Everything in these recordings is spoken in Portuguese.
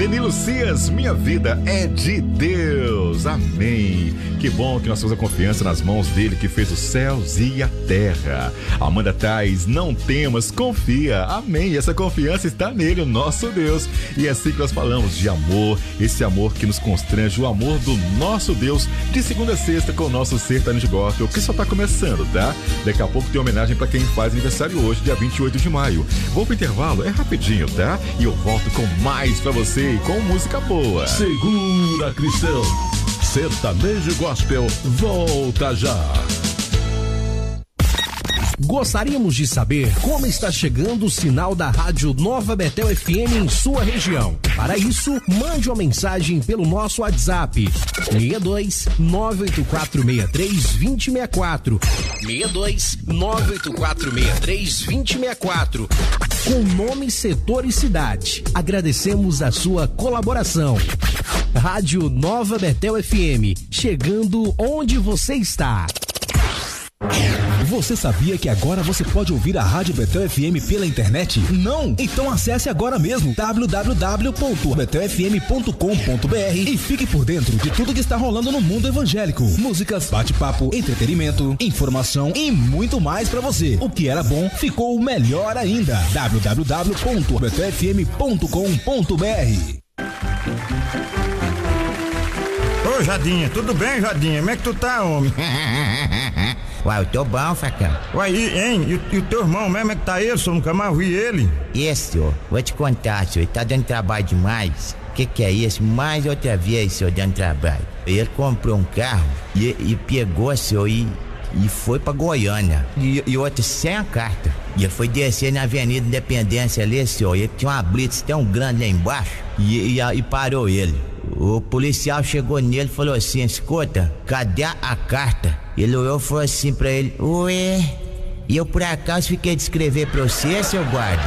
Leni Lucias, minha vida é de Deus, amém. Que bom que nós temos a confiança nas mãos dele que fez os céus e a terra. Amanda Tais, não temas, confia, amém. E essa confiança está nele, o nosso Deus. E é assim que nós falamos de amor, esse amor que nos constrange, o amor do nosso Deus, de segunda a sexta com o nosso Sertanejo Gospel, que só tá começando, tá? Daqui a pouco tem homenagem para quem faz aniversário hoje, dia 28 de maio. Vou pro intervalo, é rapidinho, tá? E eu volto com mais pra você, com música boa. Segura, Cristão. Sertanejo Gospel volta já. Gostaríamos de saber como está chegando o sinal da Rádio Nova Betel FM em sua região. Para isso, mande uma mensagem pelo nosso WhatsApp 62 98463 2064 62 98463 2064 com nome, setor e cidade. Agradecemos a sua colaboração. Rádio Nova Betel FM, chegando onde você está. Você sabia que agora você pode ouvir a Rádio Betel FM pela internet? Não? Então acesse agora mesmo www.betelfm.com.br e fique por dentro de tudo que está rolando no mundo evangélico. Músicas, bate-papo, entretenimento, informação e muito mais pra você. O que era bom ficou melhor ainda. www.betelfm.com.br. Ô Jadinha, tudo bem, Jadinha? Como é que tu tá, homem? Uai, eu tô bom, Facão. Uai, hein? E o teu irmão mesmo é que tá ele, senhor? Nunca mais vi ele. Esse, senhor, vou te contar, senhor, ele tá dando trabalho demais. Que é isso? Mais outra vez, senhor, dando trabalho. Ele comprou um carro e pegou, senhor, e foi pra Goiânia. E outro sem a carta. E ele foi descer na Avenida Independência ali, senhor, e tinha uma blitz tão grande lá embaixo, e parou ele. O policial chegou nele e falou assim: escuta, cadê a carta? Ele olhou e falou assim pra ele: ué, e eu por acaso fiquei de escrever pra você, seu guarda?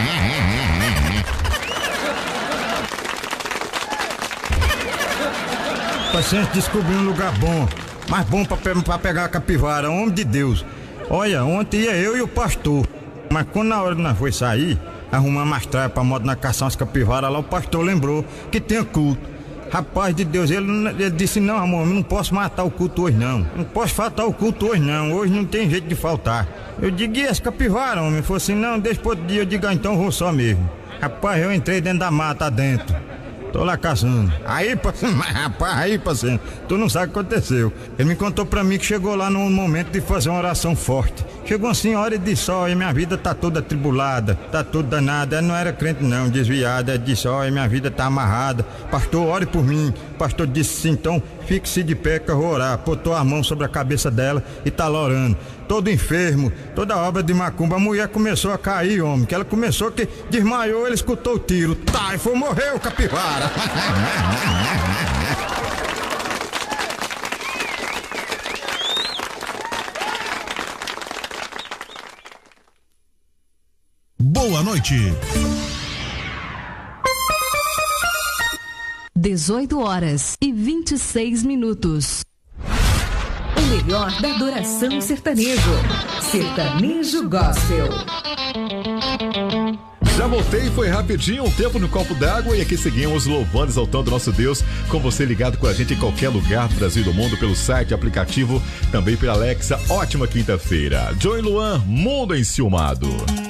Paciente descobriu um lugar bom, mais bom pra pegar a capivara, homem de Deus. Olha, ontem ia eu e o pastor, mas quando na hora que nós foi sair, arrumar mais traia pra moto na caçar umas capivaras lá, o pastor lembrou que tinha culto. Rapaz de Deus, ele disse: não, amor, eu não posso matar o culto hoje não. Não posso faltar o culto hoje não. Hoje não tem jeito de faltar. Eu digo: e as capivaras, homem? Ele falou assim: não, deixa pro outro dia. Eu digo: então vou só mesmo. Rapaz, eu entrei dentro da mata dentro. Tô lá caçando. Aí, paciente, tu não sabe o que aconteceu. Ele me contou pra mim que chegou lá num momento de fazer uma oração forte. Chegou uma senhora e disse: ó, minha vida tá toda atribulada, tá toda danada. Ela não era crente não, desviada. Ela disse: ó, minha vida tá amarrada. Pastor, ore por mim. O pastor disse assim: então fique-se de pé que eu vou orar. Botou a mão sobre a cabeça dela e tá lá orando. Todo enfermo, toda obra de macumba. A mulher começou a cair, homem, que ela começou que desmaiou, ele escutou o tiro. Tá, e foi, morreu, capivara. Boa noite. 18h26. O melhor da adoração sertanejo. Sertanejo Gospel. Já voltei, foi rapidinho, um tempo no copo d'água, e aqui seguimos louvando, exaltando nosso Deus, com você ligado com a gente em qualquer lugar do Brasil e do mundo, pelo site, aplicativo, também pela Alexa. Ótima quinta-feira. Joey Luan, Mundo Enciumado.